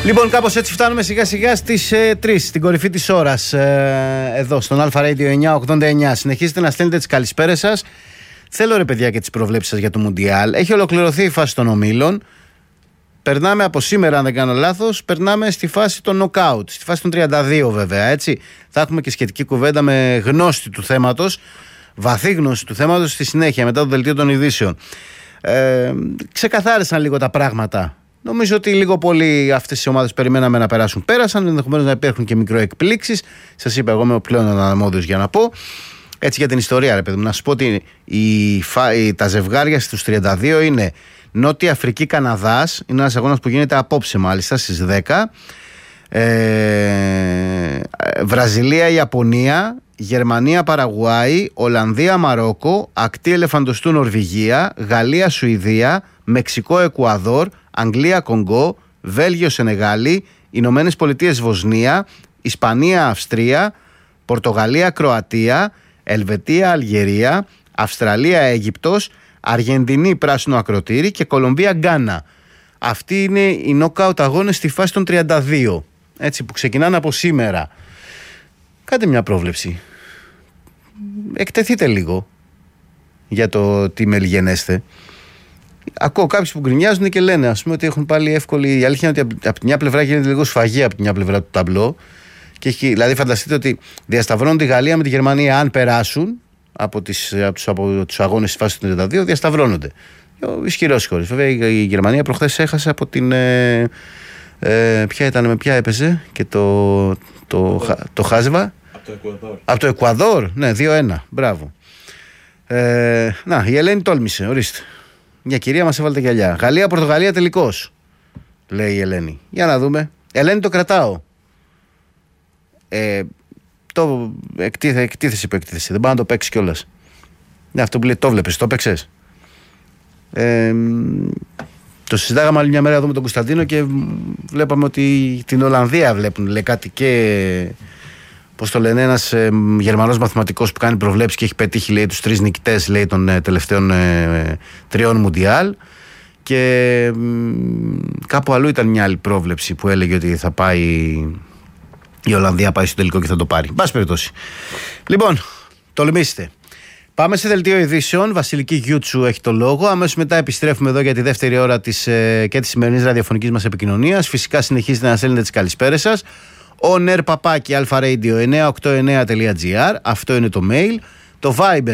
Λοιπόν, κάπως έτσι φτάνουμε σιγά σιγά στις 3, στην κορυφή της ώρας, εδώ στον Αλφα Radio 989. Συνεχίζετε να στέλνετε τις καλησπέρες σας. Θέλω ρε παιδιά και τις προβλέψεις σας για το Μουντιάλ. Έχει ολοκληρωθεί η φάση των ομίλων. Περνάμε από σήμερα, αν δεν κάνω λάθος, περνάμε στη φάση των νοκάουτ, στη φάση των 32 βέβαια, έτσι. Θα έχουμε και σχετική κουβέντα με γνώστη του θέματος, βαθύ γνώση του θέματος στη συνέχεια, μετά το δελτίο των ειδήσεων. Ξεκαθάρισαν λίγο τα πράγματα. Νομίζω ότι λίγο πολύ αυτές οι ομάδες περιμέναμε να περάσουν. Πέρασαν, ενδεχομένως να υπάρχουν και μικροεκπλήξεις. Σας είπα, εγώ είμαι ο πλέον αναμόδιος για να πω. Έτσι για την ιστορία, ρε παιδί μου, να σας πω ότι τα ζευγάρια στους 32 είναι Νότια Αφρική Καναδάς, είναι ένας αγώνας που γίνεται απόψε μάλιστα στις 10. Βραζιλία Ιαπωνία, Γερμανία Παραγουάη, Ολλανδία Μαρόκο, Ακτή Ελεφαντοστού Νορβηγία, Γαλλία Σουηδία, Μεξικό Εκουαδόρ, Αγγλία Κονγκό, Βέλγιο Σενεγάλη, Ηνωμένες Πολιτείες Βοσνία, Ισπανία Αυστρία, Πορτογαλία Κροατία, Ελβετία Αλγερία, Αυστραλία Αίγυπτος, Αργεντινή Πράσινο Ακροτήρι και Κολομβία Γκάνα. Αυτοί είναι οι νοκάουτ αγώνες στη φάση των 32, έτσι, που ξεκινάνε από σήμερα. Κάντε μια πρόβλεψη. Εκτεθείτε λίγο για το τι μελιγενέστε. Ακούω κάποιους που γκρινιάζουν και λένε, ας πούμε, ότι έχουν πάλι εύκολη. Η αλήθεια είναι ότι από τη μια πλευρά γίνεται λίγο σφαγή από τη μια πλευρά του ταμπλό. Και δηλαδή, φανταστείτε ότι διασταυρώνουν τη Γαλλία με τη Γερμανία. Αν περάσουν από τους αγώνες στη φάση του 32, διασταυρώνονται. Ισχυρός χώρος. Βέβαια, η Γερμανία προχθές έχασε από την. Ποια ήταν, με ποια έπαιζε και το χάζευα. Από το Εκουαδόρ. Ναι, 2-1. Μπράβο. Να, η Ελένη τόλμησε, ορίστε. Μια κυρία μας έβαλε τα γυαλιά. Γαλλία-Πορτογαλία τελικός, λέει η Ελένη. Για να δούμε. Ελένη, το κρατάω. Το εκτίθεση που εκτίθεση. Δεν πάει να το παίξει κιόλας. Ναι, αυτό που λέει, το βλέπεις, το παίξες. Το συζητάγαμε άλλη μια μέρα εδώ με τον Κωνσταντίνο και βλέπαμε ότι την Ολλανδία βλέπουν, λέει κάτι και. Πώς το λένε, ένας Γερμανός μαθηματικός που κάνει προβλέψεις και έχει πετύχει, λέει, τους 3 νικητές, λέει, των τελευταίων 3 Μουντιάλ. Και κάπου αλλού ήταν μια άλλη πρόβλεψη που έλεγε ότι θα πάει η Ολλανδία, πάει στο τελικό και θα το πάρει. Μπας περιπτώσει. Λοιπόν, τολμήστε. Πάμε σε δελτίο ειδήσεων. Βασιλική Γιούτσου έχει το λόγο. Αμέσως μετά επιστρέφουμε εδώ για τη δεύτερη ώρα και της σημερινής ραδιοφωνικής μας επικοινωνίας. Φυσικά συνεχίζετε να στέλνετε τις καλησπέρες σας. onr@alfaradio989.gr. Αυτό είναι το mail. Το Viber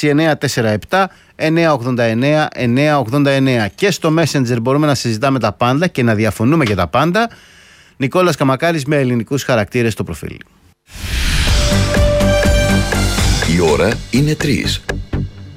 6947-989-989. Και στο Messenger μπορούμε να συζητάμε τα πάντα και να διαφωνούμε για τα πάντα. Νικόλας Καμακάρης με ελληνικούς χαρακτήρες στο προφίλ. Η ώρα είναι 3.